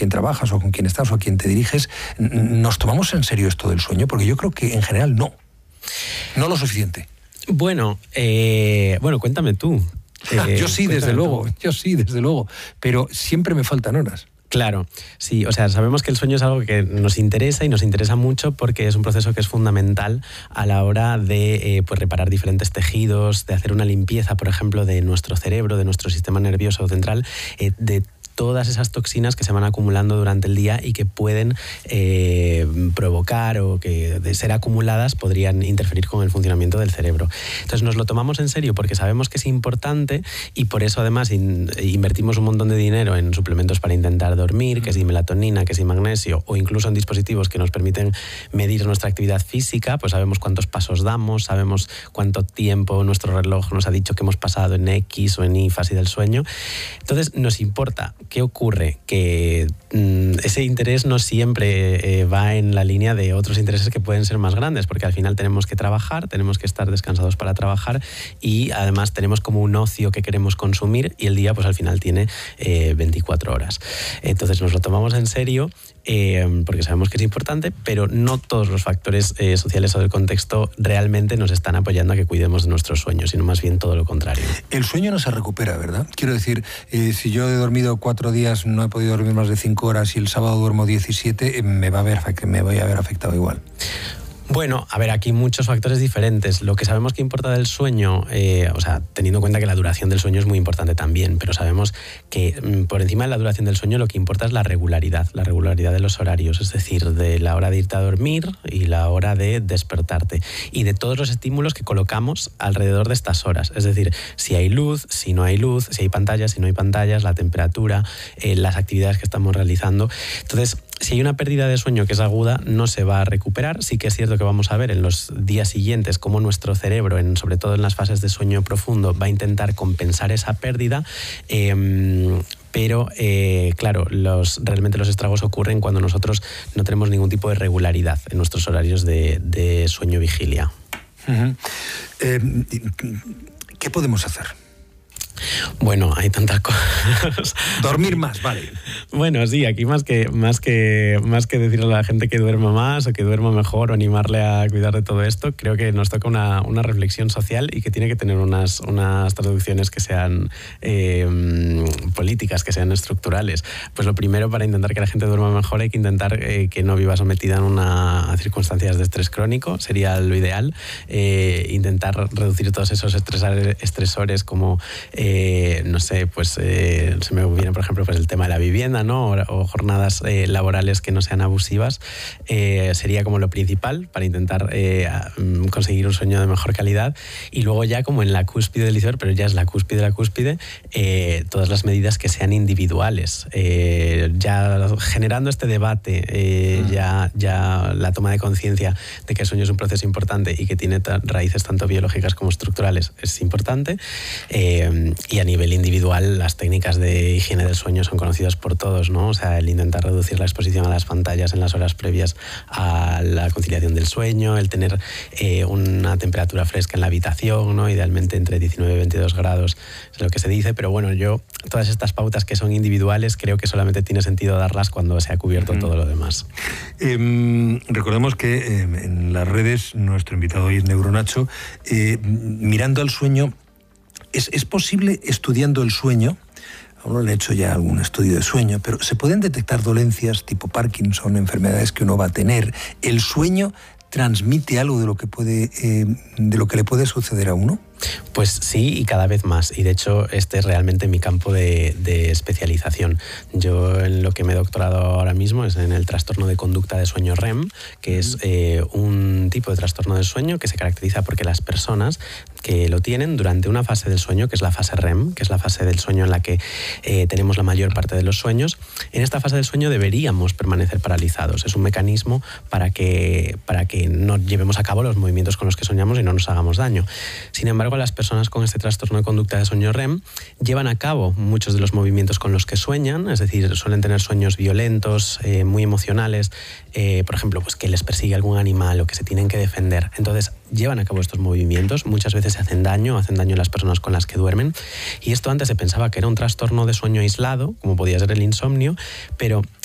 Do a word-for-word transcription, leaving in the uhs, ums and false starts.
quien trabajas o con quien estás o a quien te diriges, ¿nos tomamos en serio esto del sueño? Porque yo creo que en general no. No lo suficiente. Bueno, eh, bueno, cuéntame tú. Eh, yo sí, desde luego, tú. yo sí, desde luego, pero siempre me faltan horas. Claro, sí, o sea, sabemos que el sueño es algo que nos interesa y nos interesa mucho porque es un proceso que es fundamental a la hora de eh, pues reparar diferentes tejidos, de hacer una limpieza, por ejemplo, de nuestro cerebro, de nuestro sistema nervioso central, eh, de todas esas toxinas que se van acumulando durante el día y que pueden eh, provocar o que de ser acumuladas podrían interferir con el funcionamiento del cerebro. Entonces nos lo tomamos en serio porque sabemos que es importante y por eso además in, invertimos un montón de dinero en suplementos para intentar dormir, que si melatonina, que si magnesio o incluso en dispositivos que nos permiten medir nuestra actividad física, pues sabemos cuántos pasos damos, sabemos cuánto tiempo nuestro reloj nos ha dicho que hemos pasado en X o en Y fase del sueño. Entonces nos importa. ¿Qué ocurre? Que mmm, ese interés no siempre eh, va en la línea de otros intereses que pueden ser más grandes, porque al final tenemos que trabajar, tenemos que estar descansados para trabajar y además tenemos como un ocio que queremos consumir y el día pues al final tiene eh, veinticuatro horas. Entonces nos lo tomamos en serio eh, porque sabemos que es importante, pero no todos los factores eh, sociales o del contexto realmente nos están apoyando a que cuidemos de nuestros sueños, sino más bien todo lo contrario. El sueño no se recupera, ¿verdad? Quiero decir, eh, si yo he dormido cuatro días, no he podido dormir más de cinco horas y el sábado duermo diecisiete, me va a ver, me voy a ver afectado igual. Bueno, a ver, aquí muchos factores diferentes. Lo que sabemos que importa del sueño, eh, o sea, teniendo en cuenta que la duración del sueño es muy importante también, pero sabemos que mm, por encima de la duración del sueño lo que importa es la regularidad, la regularidad de los horarios, es decir, de la hora de irte a dormir y la hora de despertarte y de todos los estímulos que colocamos alrededor de estas horas, es decir, si hay luz, si no hay luz, si hay pantallas, si no hay pantallas, la temperatura, eh, las actividades que estamos realizando. Entonces, si hay una pérdida de sueño que es aguda, no se va a recuperar. Sí que es cierto que vamos a ver en los días siguientes cómo nuestro cerebro, en, sobre todo en las fases de sueño profundo, va a intentar compensar esa pérdida. Eh, pero, eh, claro, los, realmente los estragos ocurren cuando nosotros no tenemos ningún tipo de regularidad en nuestros horarios de, de sueño-vigilia. Uh-huh. Eh, ¿Qué podemos hacer? Bueno, hay tantas cosas. Dormir más, vale. Bueno, sí, aquí más que, más que, más que decirle a la gente que duerma más o que duerma mejor o animarle a cuidar de todo esto, creo que nos toca una, una reflexión social y que tiene que tener unas, unas traducciones que sean eh, políticas, que sean estructurales. Pues lo primero, para intentar que la gente duerma mejor, hay que intentar eh, que no viva sometida en una, a circunstancias de estrés crónico, sería lo ideal. Eh, intentar reducir todos esos estresores, estresores como... Eh, Eh, no sé, pues eh, se me viene, por ejemplo, pues el tema de la vivienda, ¿no? O, o jornadas eh, laborales que no sean abusivas. Eh, sería como lo principal para intentar eh, conseguir un sueño de mejor calidad. Y luego ya como en la cúspide del iceberg, pero ya es la cúspide de la cúspide, eh, todas las medidas que sean individuales. Eh, ya generando este debate, eh, mm. ya, ya la toma de conciencia de que el sueño es un proceso importante y que tiene raíces tanto biológicas como estructurales es importante. Eh, Y a nivel individual, las técnicas de higiene del sueño son conocidas por todos, ¿no? O sea, el intentar reducir la exposición a las pantallas en las horas previas a la conciliación del sueño, el tener eh, una temperatura fresca en la habitación, ¿no? Idealmente entre diecinueve y veintidós grados, es lo que se dice. Pero bueno, yo, todas estas pautas que son individuales, creo que solamente tiene sentido darlas cuando se ha cubierto uh-huh. todo lo demás. Eh, recordemos que eh, en las redes, nuestro invitado hoy es Neuronacho, eh, mirando al sueño. ¿Es, ¿Es posible, estudiando el sueño, a uno le he hecho ya algún estudio de sueño, pero se pueden detectar dolencias tipo Parkinson, enfermedades que uno va a tener? ¿El sueño transmite algo de lo que puede, eh, de lo que le puede suceder a uno? Pues sí, y cada vez más. Y de hecho, este es realmente mi campo de, de especialización. Yo en lo que me he doctorado ahora mismo es en el trastorno de conducta de sueño R E M, que es eh, un tipo de trastorno del sueño que se caracteriza porque las personas que lo tienen durante una fase del sueño, que es la fase R E M, que es la fase del sueño en la que eh, tenemos la mayor parte de los sueños, en esta fase del sueño deberíamos permanecer paralizados. Es un mecanismo para que, para que no llevemos a cabo los movimientos con los que soñamos y no nos hagamos daño. Sin embargo, las personas con este trastorno de conducta de sueño R E M llevan a cabo muchos de los movimientos con los que sueñan, es decir, suelen tener sueños violentos, eh, muy emocionales, eh, por ejemplo, pues que les persigue algún animal o que se tienen que defender. Entonces, llevan a cabo estos movimientos, muchas veces se hacen daño, hacen daño a las personas con las que duermen, y esto antes se pensaba que era un trastorno de sueño aislado, como podía ser el insomnio, pero